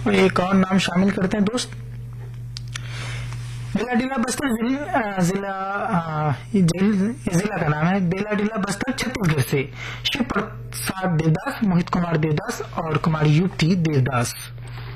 और एक और नाम शामिल करते हैं दोस्त। बेलाडीला बस्तर जिला का नाम है। बेलाडीला बस्तर छत्तीसगढ़ से शिव प्रसाद देवदास, मोहित कुमार देवदास और कुमारी युक्ति देवदास।